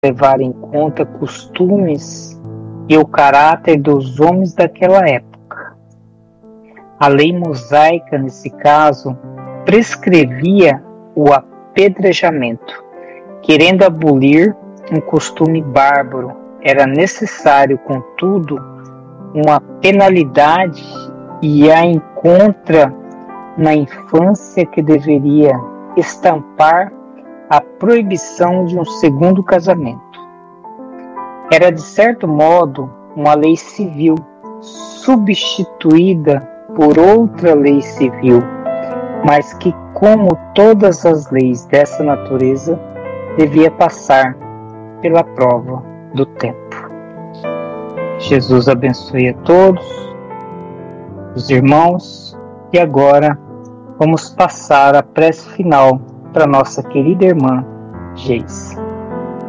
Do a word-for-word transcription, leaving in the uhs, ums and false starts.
levar em conta costumes e o caráter dos homens daquela época. A lei mosaica, nesse caso, prescrevia o apedrejamento. Querendo abolir um costume bárbaro, era necessário, contudo, uma penalidade e a encontra na infância que deveria estampar a proibição de um segundo casamento. Era, de certo modo, uma lei civil substituída por outra lei civil, mas que, como todas as leis dessa natureza, devia passar pela prova do tempo. Jesus abençoe a todos, os irmãos, e agora vamos passar a prece final para nossa querida irmã Geise.